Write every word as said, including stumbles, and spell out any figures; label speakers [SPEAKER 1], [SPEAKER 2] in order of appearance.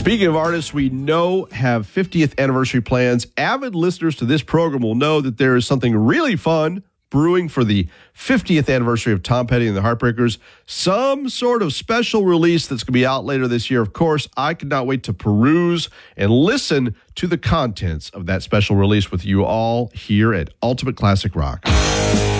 [SPEAKER 1] Speaking of artists we know have fiftieth anniversary plans, avid listeners to this program will know that there is something really fun brewing for the fiftieth anniversary of Tom Petty and the Heartbreakers. Some sort of special release that's going to be out later this year. Of course, I could not wait to peruse and listen to the contents of that special release with you all here at Ultimate Classic Rock.